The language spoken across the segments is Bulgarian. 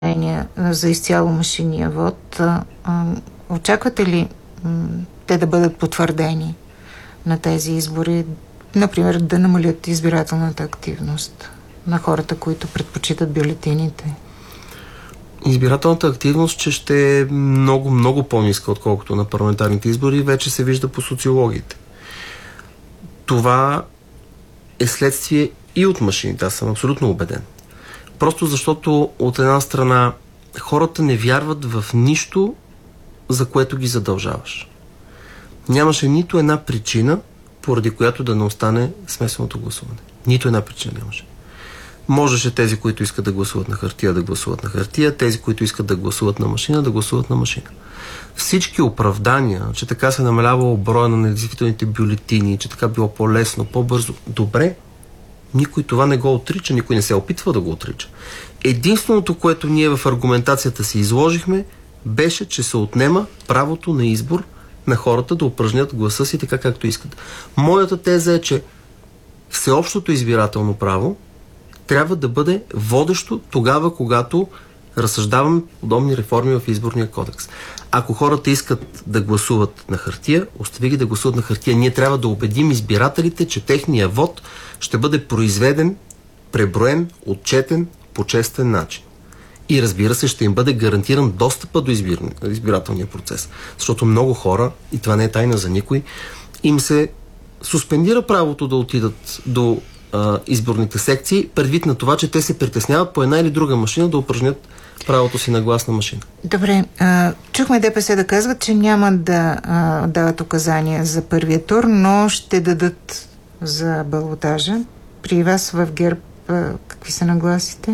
за изцяло машинния вод. Очаквате ли те да бъдат потвърдени на тези избори, например да намалят избирателната активност на хората, които предпочитат бюлетините? Избирателната активност, че ще е много, много по-ниска, отколкото на парламентарните избори, вече се вижда по социологиите. Това е следствие и от машините. Аз съм абсолютно убеден. Просто защото от една страна хората не вярват в нищо, за което ги задължаваш. Нямаше нито една причина, поради която да не остане смесеното гласуване. Нито една причина нямаше. Можеше тези, които искат да гласуват на хартия, да гласуват на хартия, тези, които искат да гласуват на машина, да гласуват на машина. Всички оправдания, че така се намалявало броя на недействителните бюлетини, че така било по-лесно, по-бързо, добре, никой това не го отрича, никой не се опитва да го отрича. Единственото, което ние в аргументацията си изложихме, беше, че се отнема правото на избор на хората да упражнят гласа си така, както искат. Моята теза е, че всеобщото избирателно право трябва да бъде водещо тогава, когато разсъждаваме подобни реформи в изборния кодекс. Ако хората искат да гласуват на хартия, остави ги да гласуват на хартия. Ние трябва да убедим избирателите, че техния вод ще бъде произведен, преброен, отчетен по честен начин. И разбира се, ще им бъде гарантиран достъпа до избирателния процес. Защото много хора, и това не е тайна за никой, им се суспендира правото да отидат до изборните секции, предвид на това, че те се притесняват по една или друга машина да упражнят правото си на глас на машина. Добре, чухме ДПС да казват, че няма да дават указания за първия тур, но ще дадат за балотажа. При вас в ГЕРБ какви са нагласите?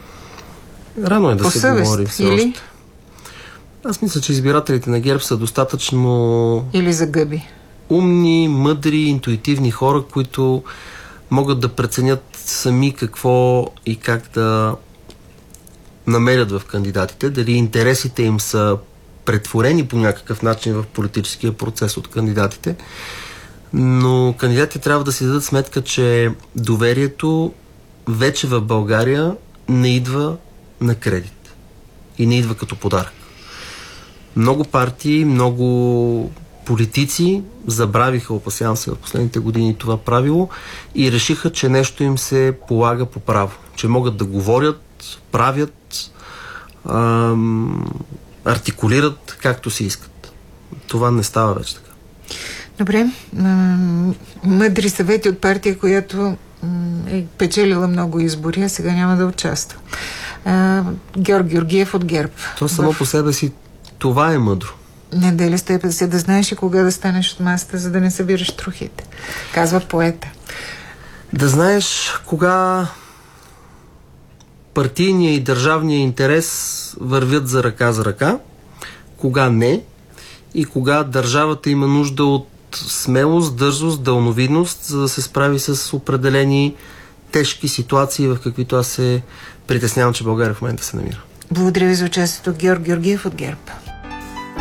Рано е да по се съвест, говори все или? още. Аз мисля, че избирателите на ГЕРБ са достатъчно или за гъби? Умни, мъдри, интуитивни хора, които могат да преценят сами какво и как да намерят в кандидатите, дали интересите им са претворени по някакъв начин в политическия процес от кандидатите. Но кандидатите трябва да си дадат сметка, че доверието вече в България не идва на кредит и не идва като подарък. Много партии, много политици забравиха, опасявам се, в последните години това правило и решиха, че нещо им се полага по право. Че могат да говорят, правят, артикулират както си искат. Това не става вече така. Добре. Мъдри съвети от партия, която е печелила много избори, а сега няма да участва. Георг Георгиев от ГЕРБ. То само по себе си това е мъдро. Неделя 150, да знаеш и кога да станеш от масата, за да не събираш трохите. Казва поета. Да знаеш кога партийния и държавния интерес вървят за ръка, кога не и кога държавата има нужда от смелост, дързост, далновидност, за да се справи с определени тежки ситуации, в каквито аз се притеснявам, че България в момента се намира. Благодаря ви за участието, Георг Георгиев от ГЕРБ.